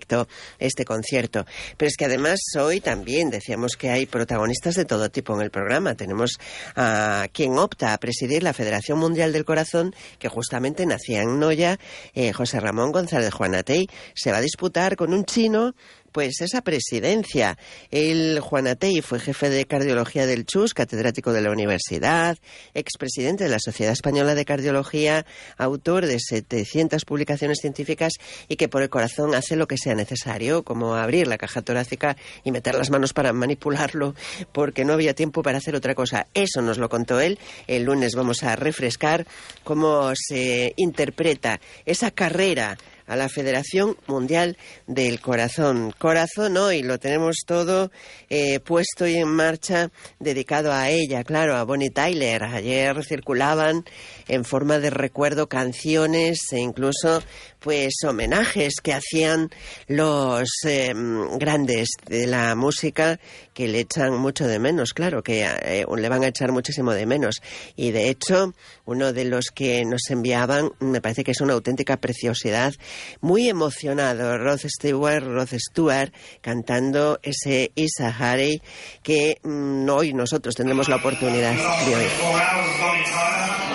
directo este concierto. Pero es que además hoy también decíamos que hay protagonistas de todo tipo en el programa. Tenemos a quien opta a presidir la Federación Mundial del Corazón, que justamente nacía en Noya, José Ramón González Juanatey. Se va a disputar con un chino pues esa presidencia. El Juanatey fue jefe de cardiología del CHUS, catedrático de la universidad, expresidente de la Sociedad Española de Cardiología, autor de 700 publicaciones científicas y que por el corazón hace lo que sea necesario, como abrir la caja torácica y meter las manos para manipularlo, porque no había tiempo para hacer otra cosa. Eso nos lo contó él. El lunes vamos a refrescar cómo se interpreta esa carrera a la Federación Mundial del Corazón. Corazón hoy lo tenemos todo puesto y en marcha, dedicado a ella, claro, a Bonnie Tyler. Ayer circulaban en forma de recuerdo canciones e incluso pues homenajes que hacían los grandes de la música, que le echan mucho de menos, claro, que le van a echar muchísimo de menos. Y de hecho, uno de los que nos enviaban, me parece que es una auténtica preciosidad, muy emocionado, Rod Stewart, cantando ese Isa Harey, que hoy nosotros tendremos la oportunidad de oír.